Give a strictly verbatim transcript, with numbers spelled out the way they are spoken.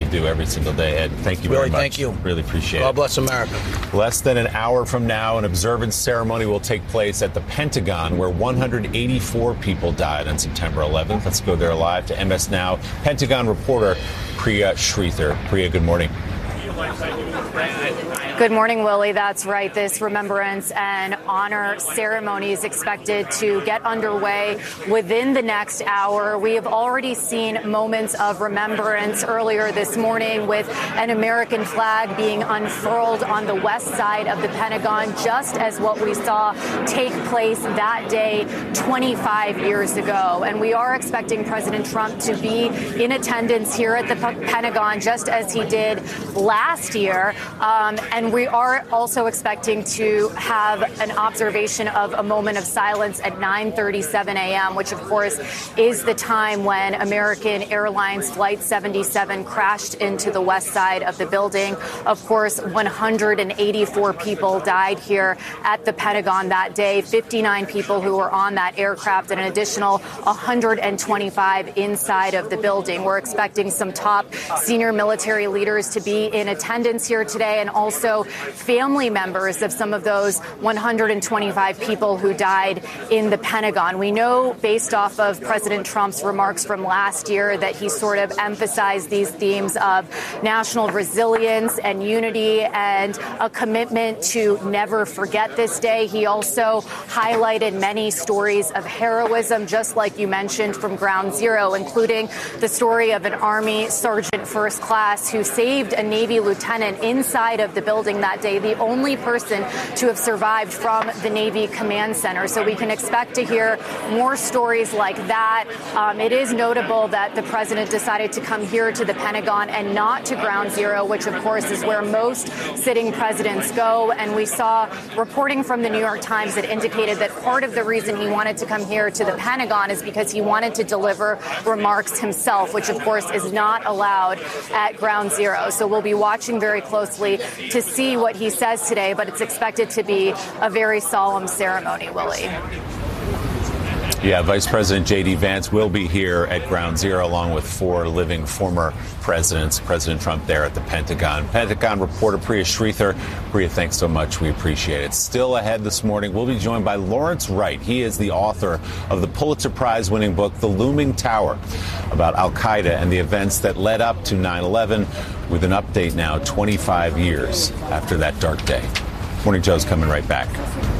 do every single day. Ed, thank you really, very much. Thank you. Really appreciate God it. God bless America. Less than an hour from now, an observance ceremony will take place at the Pentagon, where one hundred eighty-four people died on September eleventh. Let's go there live to M S Now Pentagon reporter Priya Sridhar. Priya, good morning. Good morning, Willie. That's right. This remembrance and honor ceremony is expected to get underway within the next hour. We have already seen moments of remembrance earlier this morning with an American flag being unfurled on the west side of the Pentagon, just as what we saw take place that day twenty-five years ago. And we are expecting President Trump to be in attendance here at the Pentagon, just as he did last year. Um, and we are also expecting to have an observation of a moment of silence at nine thirty-seven a.m., which, of course, is the time when American Airlines Flight seventy-seven crashed into the west side of the building. Of course, one hundred eighty-four people died here at the Pentagon that day, fifty-nine people who were on that aircraft, and an additional one hundred twenty-five inside of the building. We're expecting some top senior military leaders to be in attendance here today, and also family members of some of those one hundred twenty-five people who died in the Pentagon. We know, based off of President Trump's remarks from last year, that he sort of emphasized these themes of national resilience and unity and a commitment to never forget this day. He also highlighted many stories of heroism, just like you mentioned, from Ground Zero, including the story of an Army Sergeant First Class who saved a Navy lieutenant inside of the building that day, the only person to have survived from the Navy Command Center. So we can expect to hear more stories like that. Um, it is notable that the president decided to come here to the Pentagon and not to Ground Zero, which, of course, is where most sitting presidents go. And we saw reporting from the New York Times that indicated that part of the reason he wanted to come here to the Pentagon is because he wanted to deliver remarks himself, which, of course, is not allowed at Ground Zero. So we'll be watching very closely to see what he says today, but it's expected to be a very solemn ceremony, Willie. Yeah, Vice President J D. Vance will be here at Ground Zero, along with four living former presidents. President Trump there at the Pentagon. Pentagon reporter Priya Sridhar. Priya, thanks so much. We appreciate it. Still ahead this morning, we'll be joined by Lawrence Wright. He is the author of the Pulitzer Prize-winning book, The Looming Tower, about al-Qaeda and the events that led up to nine eleven, with an update now twenty-five years after that dark day. Morning Joe's coming right back.